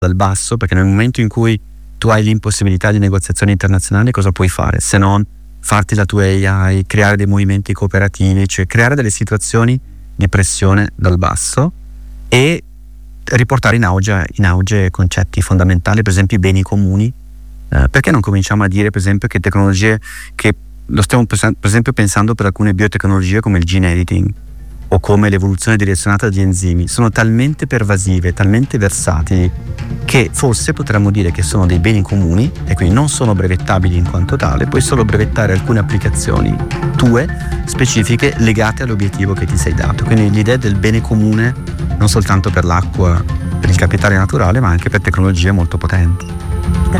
dal basso, perché nel momento in cui tu hai l'impossibilità di negoziazione internazionale, cosa puoi fare se non farti la tua AI, creare dei movimenti cooperativi, cioè creare delle situazioni di pressione dal basso e riportare in auge concetti fondamentali, per esempio i beni comuni. Perché non cominciamo a dire, per esempio, che tecnologie che lo stiamo per esempio pensando per alcune biotecnologie come il gene editing o come l'evoluzione direzionata di enzimi, sono talmente pervasive, talmente versatili, che forse potremmo dire che sono dei beni comuni e quindi non sono brevettabili in quanto tale, puoi solo brevettare alcune applicazioni tue specifiche legate all'obiettivo che ti sei dato. Quindi l'idea del bene comune non soltanto per l'acqua, per il capitale naturale, ma anche per tecnologie molto potenti.